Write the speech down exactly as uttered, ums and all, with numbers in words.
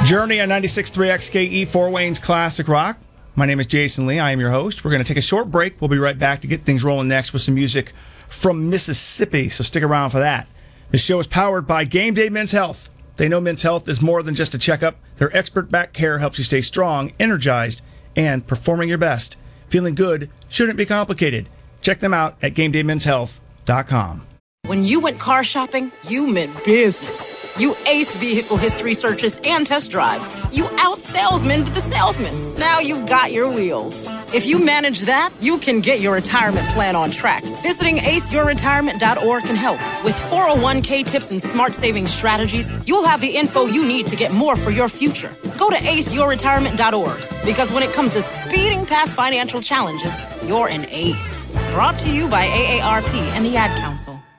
Journey on ninety-six point three X K E, Fort Wayne's Classic Rock. My name is Jason Lee. I am your host. We're going to take a short break. We'll be right back to get things rolling next with some music from Mississippi, so stick around for that. This show is powered by Game Day Men's Health. They know men's health is more than just a checkup. Their expert back care helps you stay strong, energized, and performing your best. Feeling good shouldn't be complicated. Check them out at game day men's health dot com. When you went car shopping, you meant business. You aced vehicle history searches and test drives. You out-salesmaned the salesman. Now you've got your wheels. If you manage that, you can get your retirement plan on track. Visiting ace your retirement dot org can help. With four oh one k tips and smart saving strategies, you'll have the info you need to get more for your future. Go to ace your retirement dot org, because when it comes to speeding past financial challenges, you're an ace. Brought to you by A A R P and the Ad Council.